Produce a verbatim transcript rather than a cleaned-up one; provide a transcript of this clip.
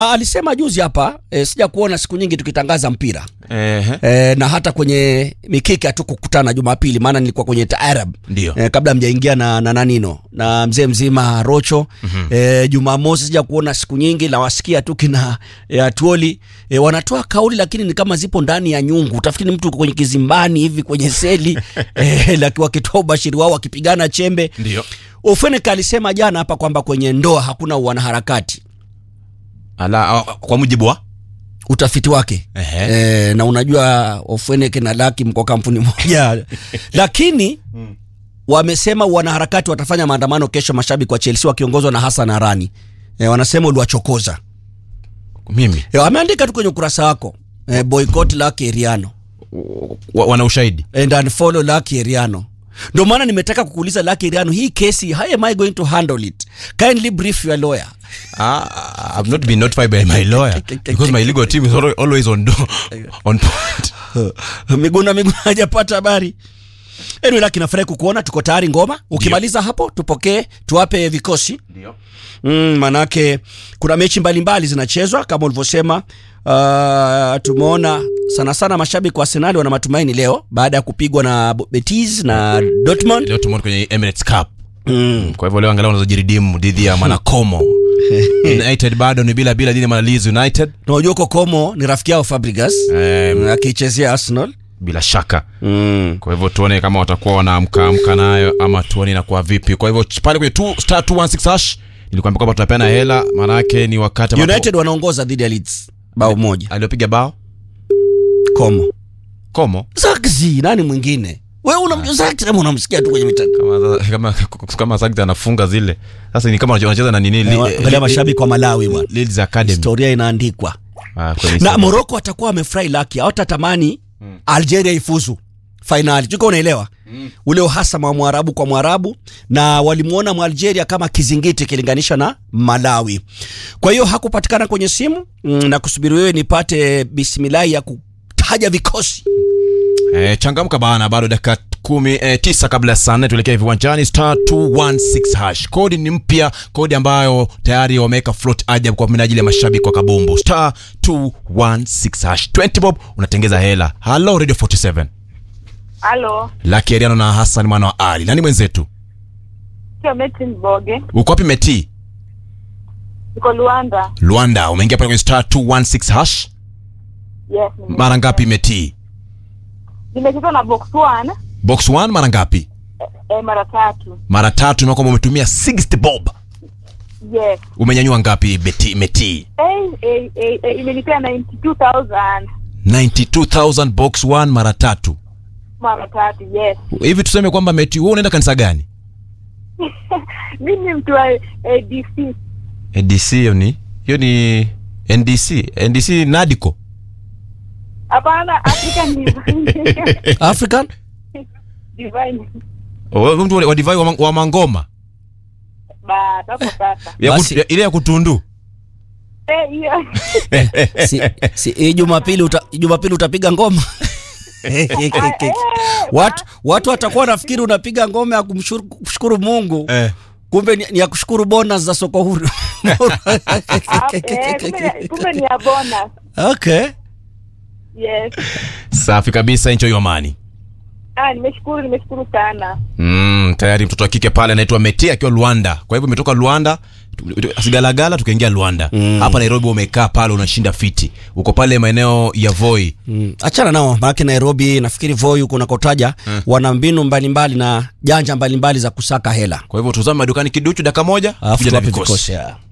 Alisema juzi hapa e, sija kuona siku nyingi tukitangaza mpira. Ehe. E, na hata kwenye mikiki hatukukutana Jumapili maana nilikuwa kwenye taarab. Ndio. E, kabla mjaingia na na nanino na mzee mzima Rocho. Mm-hmm. E, Jumamosi sija kuona siku nyingi na wasikia tu kina e, Atuoli e, wanatoa kauli lakini ni kama zipo ndani ya nyungu. Utafikiri mtu kwenye kizimbani hivi kwenye seli e, lakini wakitoa ubashiri wao wakipigana chembe. Ndio. Ofeneka alisema jana hapa kwamba kwenye ndoa hakuna wanaharakati. Ala, kwa mujibu wa utafiti wake. E, na unajua Ofeneke na Lucky mko kampuni moja. Lakini hmm. wamesema wanaharakati watafanya maandamano kesho, mashabiki wa Chelsea wakiongozwa na Hassan Arani. E, wanasema uliwachokoza. Mimi. E, wameandika tu kwenye ukurasa wako. E, boycott Lucky Eriano. Wana ushahidi. And unfollow Lucky Eriano. Ndio maana nimetaka kukuuliza Lucky Eriano, hii kesi, how am I going to handle it? Kindly brief your lawyer. Ah, I've not been notified by my lawyer because my legal team is always on do, on point. Miguna Miguna hajapata habari. Anyway, Lucky, nafurahi kukuona, tuko tayari ngoma. Ukimaliza Dio. hapo tupokee, tuwape vikosi. Ndio. Mm, manake kuna mechi mbalimbali zinachezwa kama ulivyosema. Uh, tumeona sana sana mashabiki wa Arsenal wana matumaini leo baada ya kupigwa na Betis na Dortmund. Dortmund kwenye Emirates Cup. Mm. Kwa hivyo leo angalau unazojiridimu dhidi ya Manacomo. United bado ni bila bila dhidi ya Leeds United. Unajua Kokomo ni rafiki yao Fabregas, um, akichezea Arsenal bila shaka. Mm. Kwa hivyo tuone kama watakuwa wanaamka amka nayo ama tuone na kwa vipi. Kwa hivyo pale kwenye two star two one six hash nilikwambia kwamba tutapeana hela, maana yake ni wakati ambapo United wanaongoza dhidi ya Leeds bao moja. Aliyopiga bao Komo. Komo? Zagzi, nani mwingine? Wewe unamjua Zagzi kama unamsikia tu kwenye mitandao. Kama kama kama Zagzi anafunga zile. Sasa ni kama wanacheza na nini? Angalia mashabiki kwa Malawi bwana. Leeds Academy. Historia inaandikwa. Ah, na Morocco atakuwa amefurahi Lucky. Hawatatamani hmm. Algeria ifuzu finali. Tuko unaelewa? Hmm. Ule uhasama wa Mwarabu kwa Mwarabu, na walimuona Mwalgeria kama kizingiti kilinganisha na Malawi. Kwa hiyo hakupatikana kwenye simu, na kusubiri wewe nipate bismillah ya kutaja vikosi. Eh, changamka bana, bado dakika kumi eh, tisa kabla saa nne tuelekea viwanjani. Star two one six hash. Kodi ni mpya, kodi ambayo tayari wameweka float ajabu kwa minajili ya mashabiki wa kabumbu. Star two one six hash. twenty bob unatengeza hela. Hello Radio forty-seven. Hello. Lucky Eriano na Hassan mwana wa Ali. Nani mwenzetu? Sio Meti Mboge. Uko wapi Meti? Uko Luanda. Luanda, umeingia pale kwenye star two one six hash? Yes. Mara ngapi Meti? Nimecheza na box one. Box one mara ngapi? Eh, eh mara tatu. Mara tatu, na kama umetumia sixty bob. Yes. Umenyanyua ngapi Meti? Meti? Eh eh eh, eh imenipea ninety-two thousand. ninety-two thousand box one mara tatu. Mara tatu, yes. Hivi tuseme kwamba Meti, wewe unaenda kanisa gani? Mimi mtu wa A D C. A D C hiyo ni? Hiyo ni N D C. N D C Nadico. Hapana, African Divine. African Divine. Oh, mtu wa Divine wa, wa Mangoma. Ba, hapo sasa. Ya kutu, ya, ile ya kutundu. Eh, hiyo. Si si Jumapili uta, Jumapili utapiga ngoma. Watu watu watakuwa nafikiri unapiga ngoma ya kumshukuru Mungu. Eh. Kumbe ni, ni ya kushukuru bonus za soko huru. eh, kumbe, kumbe ni ya bonus. Okay. Yes. Safi kabisa, enjoy your money. Ah, nimeshukuru, nimeshukuru sana. Mm, tayari mtoto wa kike pale anaitwa Meti akiwa Luanda. Kwa hivyo umetoka Luanda, asigalagala tukaingia Luanda. Mm. Hapa Nairobi umekaa pale unashinda fiti. Uko pale maeneo ya Voi. Mm. Achana nao, maana Nairobi nafikiri Voi uko unakotaja hmm. wana mbinu mbalimbali na janja mbalimbali za kusaka hela. Kwa hivyo tuzame madukani kiduchu dakika moja, kuja na vikosi.